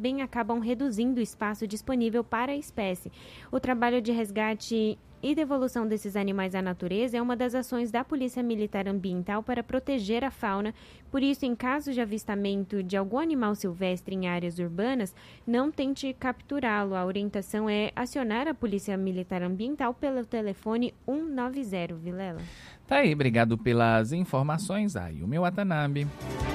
também acabam reduzindo o espaço disponível para a espécie. O trabalho de resgate e devolução desses animais à natureza é uma das ações da Polícia Militar Ambiental para proteger a fauna. Por isso, em caso de avistamento de algum animal silvestre em áreas urbanas, não tente capturá-lo. A orientação é acionar a Polícia Militar Ambiental pelo telefone 190, Vilela. Tá aí, obrigado pelas informações, Ayumi Watanabe.